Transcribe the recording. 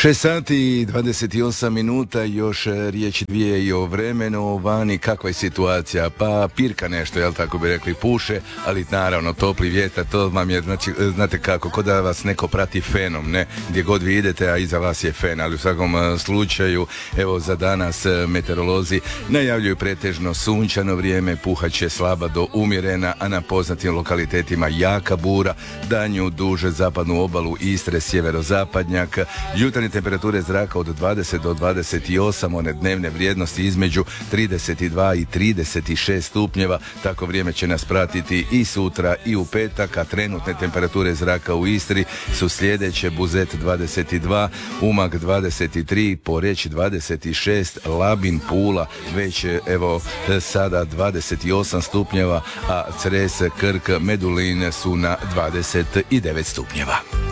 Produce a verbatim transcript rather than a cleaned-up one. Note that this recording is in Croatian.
šest sati i dvadeset osam minuta, još riječi dvije i o vremenu vani. Kakva je situacija? Pa pirka nešto, jel tako bi rekli, puše, ali naravno topli vjetar, to vam je, znači, znate kako, kod da vas neko prati fenom, ne, gdje god vi idete, a iza vas je fen, ali u svakom slučaju, evo za danas meteorolozi najavljuju pretežno sunčano vrijeme, puhaće slaba do umjerena, a na poznatim lokalitetima jaka bura, danju duže zapadnu obalu Istre, sjeverozapadnjak, jutarnje temperature zraka od dvadeset do dvadeset osam, one dnevne vrijednosti između trideset dva i trideset šest stupnjeva. Tako vrijeme će nas pratiti i sutra i u petak, a trenutne temperature zraka u Istri su sljedeće: Buzet dvadeset dva, Umag dvadeset tri, Poreč dvadeset šest, Labin, Pula već evo sada dvadeset osam stupnjeva, a Cres, Krk, Medulin su na dvadeset devet stupnjeva.